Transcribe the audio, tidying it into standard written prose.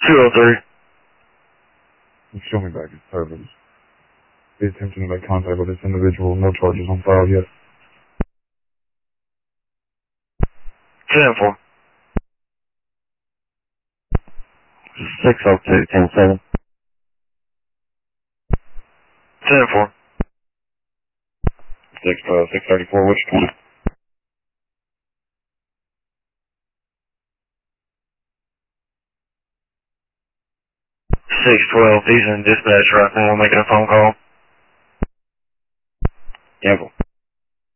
203. Show me back his service. The attempting to make contact with this individual. No charges on file yet. 10-4. 602, 10-7. 10-4. 634, which 20? 612. He's in dispatch right now making a phone call. Careful.